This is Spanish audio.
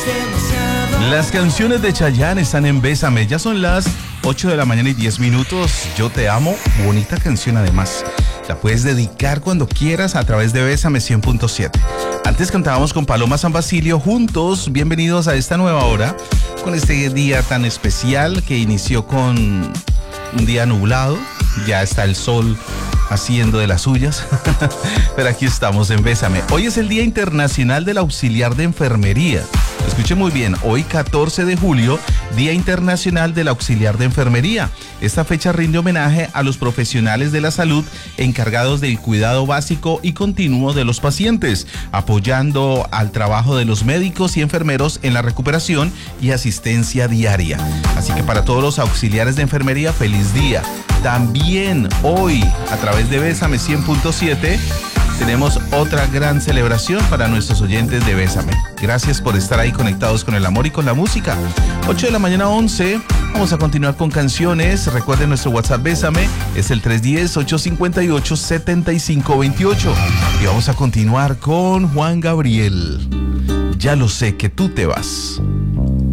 Las canciones de Chayanne están en Bésame. Ya son las 8 de la mañana y 10 minutos. Yo te amo. Bonita canción además. La puedes dedicar cuando quieras a través de Bésame 100.7. Antes cantábamos con Paloma San Basilio juntos. Bienvenidos a esta nueva hora, con este día tan especial que inició con un día nublado. Ya está el sol haciendo de las suyas. Pero aquí estamos en Bésame. Hoy es el Día Internacional del Auxiliar de Enfermería. Escuche muy bien, hoy 14 de julio, Día Internacional del Auxiliar de Enfermería. Esta fecha rinde homenaje a los profesionales de la salud encargados del cuidado básico y continuo de los pacientes, apoyando al trabajo de los médicos y enfermeros en la recuperación y asistencia diaria. Así que para todos los auxiliares de enfermería, feliz día. También hoy, a través de Bésame 100.7, tenemos otra gran celebración para nuestros oyentes de Bésame. Gracias por estar ahí conectados con el amor y con la música. 8 de la mañana 11. Vamos a continuar con canciones. Recuerden nuestro WhatsApp Bésame. Es el 310-858-7528. Y vamos a continuar con Juan Gabriel. Ya lo sé que tú te vas.